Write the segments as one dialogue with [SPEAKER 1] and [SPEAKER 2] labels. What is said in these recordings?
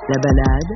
[SPEAKER 1] La balade.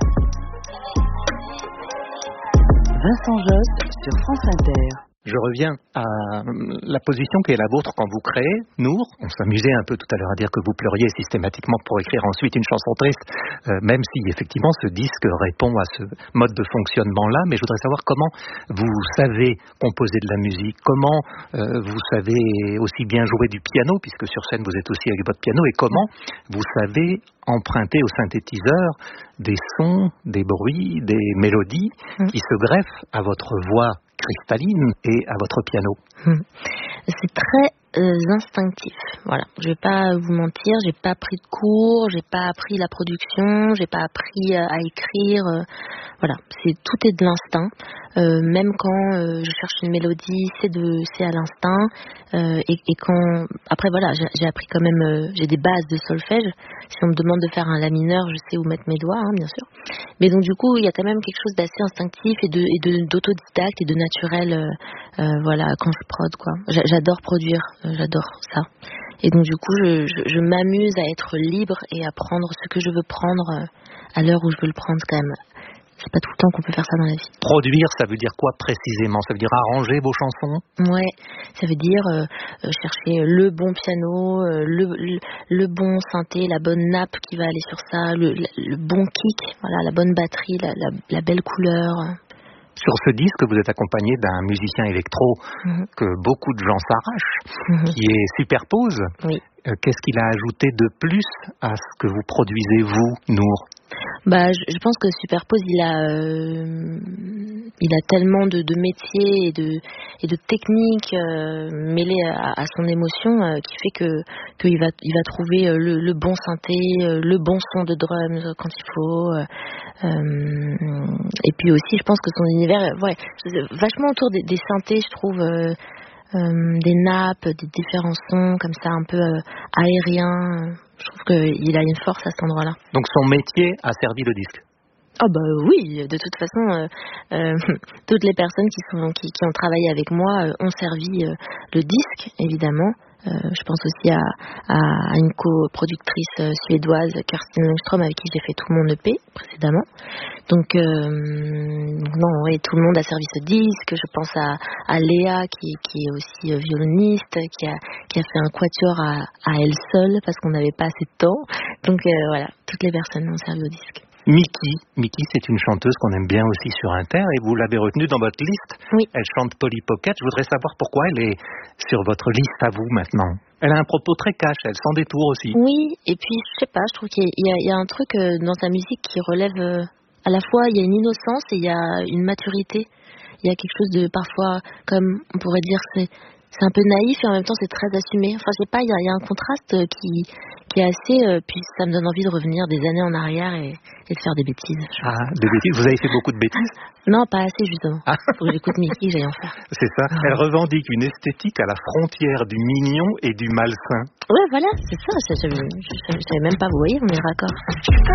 [SPEAKER 1] Vincent Josse sur France Inter.
[SPEAKER 2] Je reviens à la position qui est la vôtre quand vous créez, Nour. On s'amusait un peu tout à l'heure à dire que vous pleuriez systématiquement pour écrire ensuite une chanson triste, même si effectivement ce disque répond à ce mode de fonctionnement-là. Mais je voudrais savoir comment vous savez composer de la musique, comment vous savez aussi bien jouer du piano, puisque sur scène vous êtes aussi avec votre piano, et comment vous savez emprunter au synthétiseur des sons, des bruits, des mélodies qui se greffent à votre voix cristalline et à votre piano.
[SPEAKER 3] C'est très instinctif. Voilà, je vais pas vous mentir, j'ai pas pris de cours, j'ai pas appris la production, j'ai pas appris à écrire. Voilà, tout est de l'instinct. Même quand je cherche une mélodie, c'est à l'instinct. Et quand après voilà, j'ai appris quand même, j'ai des bases de solfège. Si on me demande de faire un la mineur, je sais où mettre mes doigts, bien sûr. Mais donc du coup, il y a quand même quelque chose d'assez instinctif et d'autodidacte et de naturel. Voilà, quand je prod quoi. J'adore produire. J'adore ça. Et donc du coup, je m'amuse à être libre et à prendre ce que je veux prendre à l'heure où je veux le prendre quand même. C'est pas tout le temps qu'on peut faire ça dans la vie.
[SPEAKER 2] Produire, ça veut dire quoi précisément? Ça veut dire arranger vos chansons?
[SPEAKER 3] Ouais, ça veut dire chercher le bon piano, le bon synthé, la bonne nappe qui va aller sur ça, le bon kick, voilà, la bonne batterie, la belle couleur.
[SPEAKER 2] Sur ce disque, vous êtes accompagné d'un musicien électro que beaucoup de gens s'arrachent, qui est Superpose.
[SPEAKER 3] Oui.
[SPEAKER 2] Qu'est-ce qu'il a ajouté de plus à ce que vous produisez, vous, Nour?
[SPEAKER 3] Je pense que Superpose, il a tellement de métiers et de techniques mêlées à son émotion qui fait qu'il va trouver le bon synthé, le bon son de drums quand il faut. Et puis aussi, je pense que son univers, vachement autour des synthés, je trouve. Des nappes, des différents sons comme ça un peu aériens. Je trouve qu'il a une force à cet endroit-là.
[SPEAKER 2] Donc son métier a servi le disque?
[SPEAKER 3] Ah oui, de toute façon, toutes les personnes qui ont travaillé avec moi ont servi le disque, évidemment. Je pense aussi à une coproductrice suédoise, Kerstin Lundström, avec qui j'ai fait tout mon EP précédemment. Donc, tout le monde a servi ce disque. Je pense à Léa, qui est aussi violoniste, qui a fait un quatuor à elle seule, parce qu'on n'avait pas assez de temps. Donc, voilà, toutes les personnes ont servi au disque.
[SPEAKER 2] Miki, c'est une chanteuse qu'on aime bien aussi sur Inter et vous l'avez retenue dans votre liste.
[SPEAKER 3] Oui.
[SPEAKER 2] Elle chante Polly Pocket. Je voudrais savoir pourquoi elle est sur votre liste à vous maintenant. Elle a un propos très cash, elle s'en détourne aussi.
[SPEAKER 3] Oui, et puis je sais pas, je trouve qu'il y a un truc dans sa musique qui relève à la fois, il y a une innocence et il y a une maturité. Il y a quelque chose de parfois, comme on pourrait dire, c'est un peu naïf et en même temps c'est très assumé. Enfin, je sais pas, il y a un contraste qui est assez, puis ça me donne envie de revenir des années en arrière et de faire des bêtises.
[SPEAKER 2] Des bêtises? Vous avez fait beaucoup de bêtises?
[SPEAKER 3] Non, pas assez justement. Faut que j'écoute Miki, j'aille en faire.
[SPEAKER 2] C'est ça. Elle revendique une esthétique à la frontière du mignon et du malsain.
[SPEAKER 3] Ouais, voilà, c'est ça. Je savais même pas, vous voyez, on est raccord.